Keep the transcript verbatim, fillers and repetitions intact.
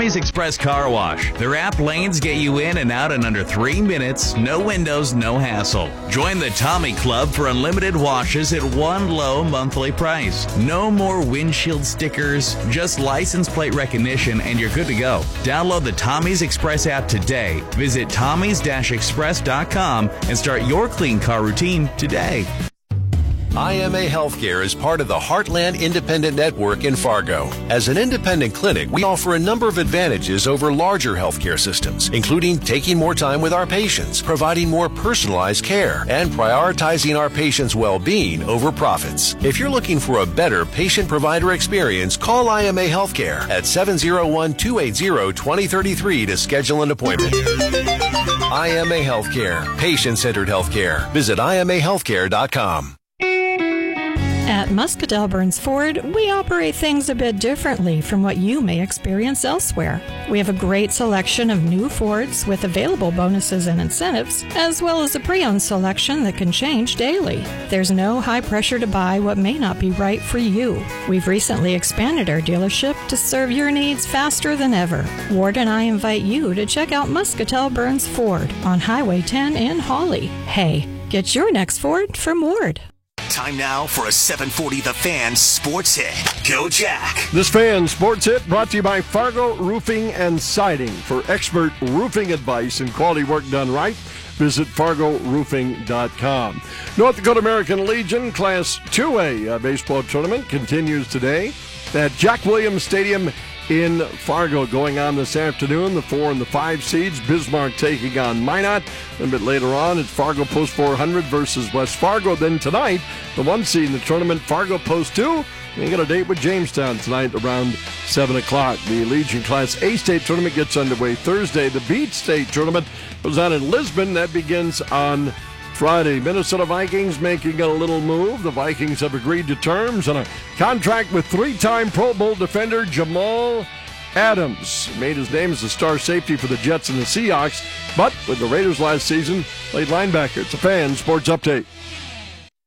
Tommy's Express Car Wash. Their app lanes get you in and out in under three minutes. No windows, no hassle. Join the Tommy Club for unlimited washes at one low monthly price. No more windshield stickers, just license plate recognition, and you're good to go. Download the Tommy's Express app today. Visit tommys dash express dot com and start your clean car routine today. I M A Healthcare is part of the Heartland Independent Network in Fargo. As an independent clinic, we offer a number of advantages over larger healthcare systems, including taking more time with our patients, providing more personalized care, and prioritizing our patients' well-being over profits. If you're looking for a better patient-provider experience, call I M A Healthcare at seven oh one, two eight zero, two oh three three to schedule an appointment. I M A Healthcare, patient-centered healthcare. Visit I M A healthcare dot com. At Muscatel Burns Ford, we operate things a bit differently from what you may experience elsewhere. We have a great selection of new Fords with available bonuses and incentives, as well as a pre-owned selection that can change daily. There's no high pressure to buy what may not be right for you. We've recently expanded our dealership to serve your needs faster than ever. Ward and I invite you to check out Muscatel Burns Ford on Highway ten in Hawley. Hey, get your next Ford from Ward. Time now for a seven forty The Fan Sports Hit. Go Jack. This Fan Sports Hit brought to you by Fargo Roofing and Siding. For expert roofing advice and quality work done right, visit fargo roofing dot com. North Dakota American Legion Class two A uh, baseball tournament continues today at Jack Williams Stadium in Fargo. Going on this afternoon, the four and the five seeds, Bismarck taking on Minot. A bit later on, it's Fargo Post four hundred versus West Fargo. Then tonight, the one seed in the tournament, Fargo Post two. They got a date with Jamestown tonight around seven o'clock. The Legion Class A state tournament gets underway Thursday. The Beat State tournament goes on in Lisbon. That begins on Friday. Minnesota Vikings making a little move. The Vikings have agreed to terms on a contract with three-time Pro Bowl defender Jamal Adams. Made his name as a star safety for the Jets and the Seahawks, but with the Raiders last season, played linebacker. It's a Fan Sports Update.